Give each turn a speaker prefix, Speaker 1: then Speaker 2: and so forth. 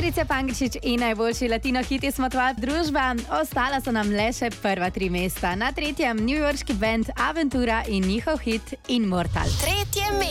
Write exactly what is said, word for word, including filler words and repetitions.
Speaker 1: Patricia Pangličič in najboljši latino hiti smo tvoja družba. Ostala so nam le še prva tri mesta. Na tretjem newyorški band Aventura in njihov hit Immortal.
Speaker 2: Tretje mesto.